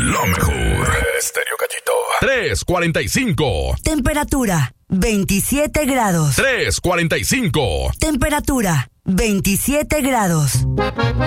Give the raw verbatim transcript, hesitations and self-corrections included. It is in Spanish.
La mejor. Estéreo Cachito. tres cuarenta y cinco. Temperatura veintisiete grados. tres cuarenta y cinco. Temperatura veintisiete grados.